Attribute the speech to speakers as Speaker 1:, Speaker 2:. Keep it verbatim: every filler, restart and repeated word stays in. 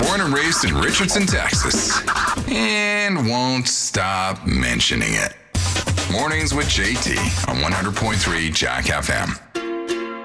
Speaker 1: Born and raised in Richardson, Texas. And won't stop mentioning it. Mornings with J T on one hundred point three Jack F M.